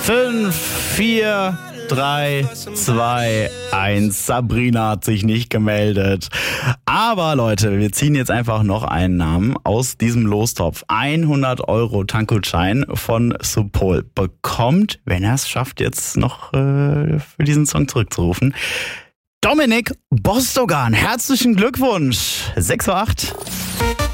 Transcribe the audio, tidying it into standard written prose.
5, 4, 3, 2, 1. Sabrina hat sich nicht gemeldet. Aber Leute, wir ziehen jetzt einfach noch einen Namen aus diesem Lostopf. 100 € Tankgutschein von Supol bekommt, wenn er es schafft, jetzt noch für diesen Song zurückzurufen, Dominik Bostogan. Herzlichen Glückwunsch. 6:08 Uhr.